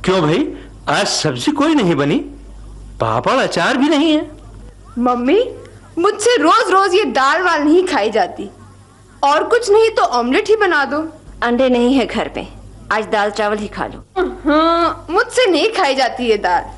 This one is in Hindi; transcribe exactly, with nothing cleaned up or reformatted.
क्यों भाई, आज सब्जी कोई नहीं बनी? पापड़ अचार भी नहीं है? मम्मी, मुझसे रोज रोज ये दाल वाल नहीं खाई जाती। और कुछ नहीं तो ऑमलेट ही बना दो। अंडे नहीं है घर पे, आज दाल चावल ही खा लो। मुझसे नहीं खाई जाती ये दाल।